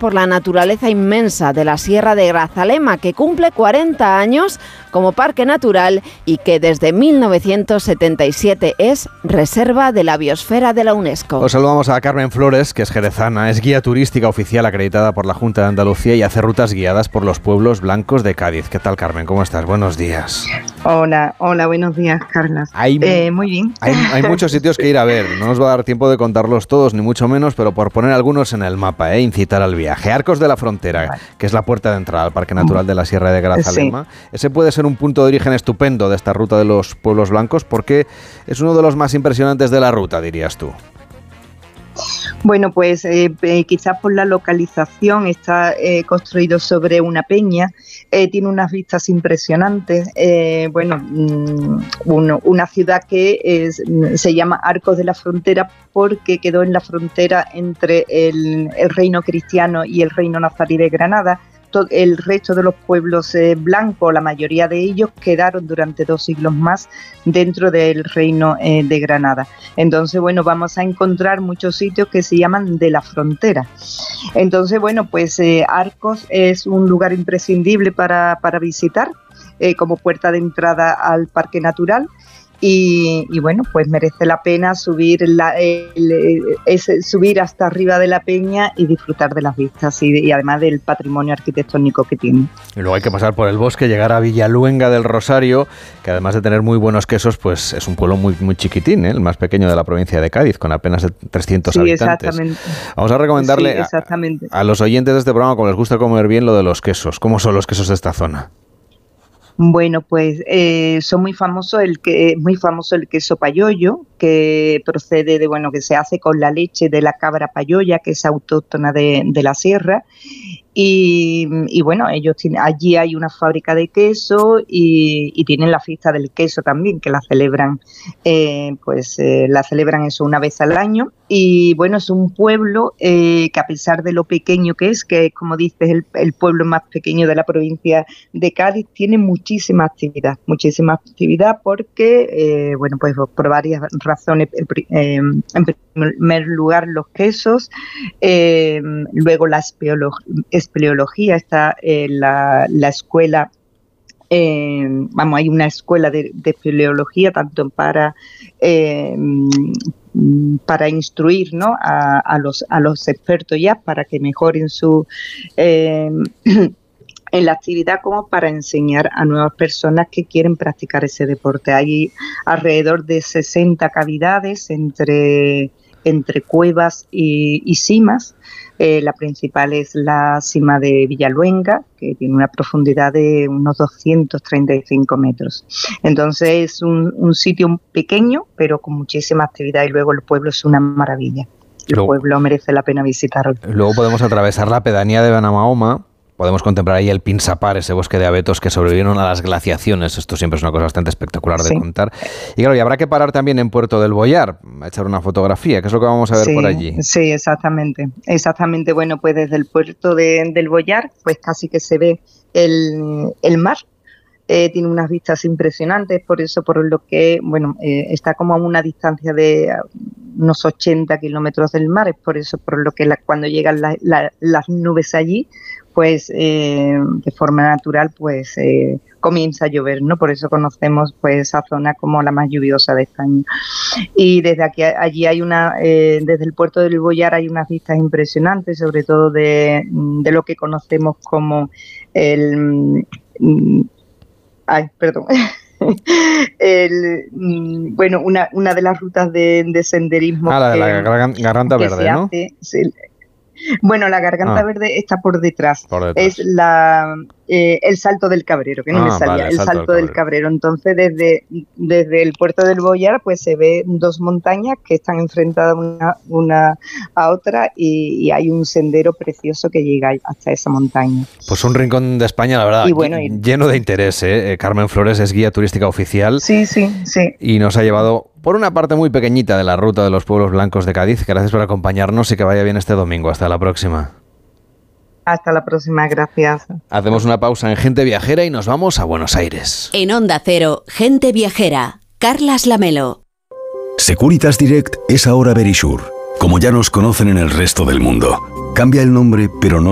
por la naturaleza inmensa de la Sierra de Grazalema, que cumple 40 años como parque natural y que desde 1977 es reserva de la biosfera de la UNESCO. Os saludamos a Carmen Flores, que es jerezana, es guía turística oficial acreditada por la Junta de Andalucía y hace rutas guiadas por los pueblos blancos de Cádiz. ¿Qué tal, Carmen? ¿Cómo estás? Buenos días. Hola, buenos días, Carlas. Muy bien. Hay muchos sitios que ir a ver. No nos va a dar tiempo de contarlos todos, ni mucho menos, pero por poner algunos en el mapa, incitar al viaje. Arcos de la Frontera, vale, que es la puerta de entrada al Parque Natural de la Sierra de Grazalema. Sí. Ese puede ser un punto de origen estupendo de esta ruta de los pueblos blancos, porque es uno de los más impresionantes de la ruta, dirías tú. Bueno, pues quizás por la localización, está construido sobre una peña, tiene unas vistas impresionantes, una ciudad que se llama Arcos de la Frontera porque quedó en la frontera entre el reino cristiano y el reino nazarí de Granada. El resto de los pueblos blancos, la mayoría de ellos, quedaron durante 2 siglos más dentro del reino de Granada. Entonces, vamos a encontrar muchos sitios que se llaman de la frontera. Entonces, Arcos es un lugar imprescindible para visitar como puerta de entrada al Parque Natural. Y pues merece la pena subir hasta arriba de la peña y disfrutar de las vistas y además del patrimonio arquitectónico que tiene. Y luego hay que pasar por el bosque, llegar a Villaluenga del Rosario, que además de tener muy buenos quesos, pues es un pueblo muy, muy chiquitín, el más pequeño de la provincia de Cádiz, con apenas 300 habitantes. Exactamente. Vamos a recomendarle a los oyentes de este programa, como les gusta comer bien, lo de los quesos. ¿Cómo son los quesos de esta zona? Bueno, pues son muy famoso el queso payollo, que procede de que se hace con la leche de la cabra payoya, que es autóctona de la sierra. Y ellos allí hay una fábrica de queso y tienen la fiesta del queso también, que la celebran eso una vez al año. Y es un pueblo que, a pesar de lo pequeño que es como dices, el pueblo más pequeño de la provincia de Cádiz, tiene muchísima actividad porque, por varias razones. En primer lugar, los quesos, luego la espeleología, está la escuela. Hay una escuela de espeleología tanto para instruir, ¿no?, a los expertos ya, para que mejoren en la actividad, como para enseñar a nuevas personas que quieren practicar ese deporte. Hay alrededor de 60 cavidades entre cuevas y simas. La principal es la cima de Villaluenga, que tiene una profundidad de unos 235 metros. Entonces es un sitio pequeño, pero con muchísima actividad, y luego el pueblo es una maravilla. El pueblo merece la pena visitarlo. Luego podemos atravesar la pedanía de Benamahoma. Podemos contemplar ahí el Pinsapar, ese bosque de abetos que sobrevivieron a las glaciaciones. Esto siempre es una cosa bastante espectacular de contar. Y claro, y habrá que parar también en Puerto del Boyar a echar una fotografía. ¿Qué es lo que vamos a ver por allí? Sí, exactamente. Bueno, pues desde el puerto del Boyar, pues casi que se ve el mar. Tiene unas vistas impresionantes, por lo que está como a una distancia de unos 80 kilómetros del mar. Es por lo que cuando llegan las nubes allí, pues de forma natural comienza a llover, ¿no? Por eso conocemos esa zona como la más lluviosa de España. Y allí hay desde el puerto del Boyar hay unas vistas impresionantes, sobre todo de lo que conocemos como una de las rutas de senderismo. La de la Garganta Verde, ¿no? La Garganta Verde está por detrás. Es el Salto del Cabrero, que no me salía. Vale, el Salto del Cabrero. Entonces, desde el puerto del Boyar, pues se ve 2 montañas que están enfrentadas una a otra, y hay un sendero precioso que llega hasta esa montaña. Pues un rincón de España, la verdad, lleno de interés. Carmen Flores es guía turística oficial. Sí. Y nos ha llevado por una parte muy pequeñita de la ruta de los pueblos blancos de Cádiz. Gracias por acompañarnos y que vaya bien este domingo. Hasta la próxima. Hasta la próxima, gracias. Hacemos una pausa en Gente Viajera y nos vamos a Buenos Aires. En Onda Cero, Gente Viajera, Carlas Lamelo. Securitas Direct es ahora Verisure, como ya nos conocen en el resto del mundo. Cambia el nombre, pero no